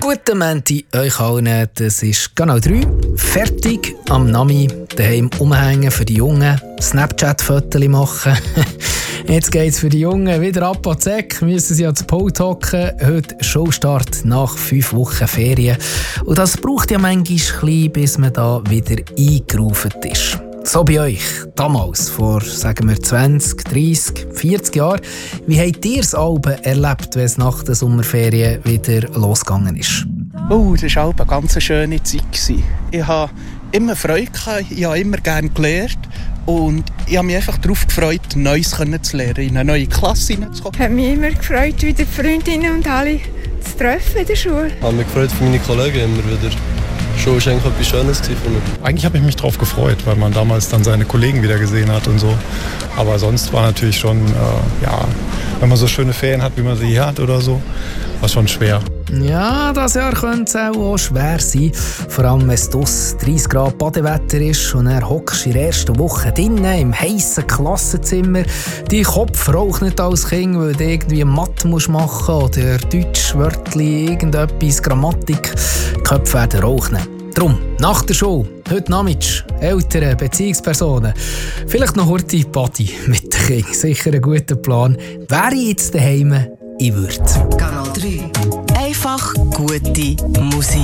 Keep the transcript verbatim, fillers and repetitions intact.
Guten Menti euch allen, das ist Kanal drei. Fertig am Nami, daheim umhängen für die Jungen, Snapchat-Fotos machen. Jetzt geht es für die Jungen wieder ab an die Säcke, müssen sie ans Pult hocken. Heute Showstart nach fünf Wochen Ferien. Und das braucht ja manchmal ein bisschen, bis man da wieder eingerufen ist. So bei euch, damals, vor sagen wir zwanzig, dreissig, vierzig Jahren. Wie habt ihr das Album erlebt, wenn es nach der Sommerferien wieder losgegangen ist? Oh, das war eine ganz schöne Zeit. Ich hatte immer Freude, ich habe immer gerne gelernt und ich habe mich einfach darauf gefreut, Neues zu lernen, in eine neue Klasse hineinzukommen. Ich habe mich immer gefreut, wieder Freundinnen und alle zu treffen in der Schule. Ich habe mich gefreut für meine Kollegen immer wieder. Schon war eigentlich etwas Schönes für mich. Eigentlich habe ich mich darauf gefreut, weil man damals dann seine Kollegen wieder gesehen hat und so. Aber sonst war natürlich schon, äh, ja, wenn man so schöne Ferien hat, wie man sie hier hat oder so, war schon schwer. Ja, das Jahr könnte es auch schwer sein. Vor allem, wenn es draussen dreissig Grad Badewetter ist und dann hockst du in der ersten Woche drinnen im heissen Klassenzimmer. Dein Kopf raucht nicht als Kind, weil du irgendwie Mathe machen musst oder Deutsch, Wörtli, irgendetwas, Grammatik. Die Köpfe werden rauchen. Drum, nach der Schule, heute Nachmittag, Eltern, Beziehungspersonen, vielleicht noch heute Party mit den Kindern. Sicher ein guter Plan. Wäre ich jetzt daheim, ich würde. Kanal drei. Einfach gute Musik.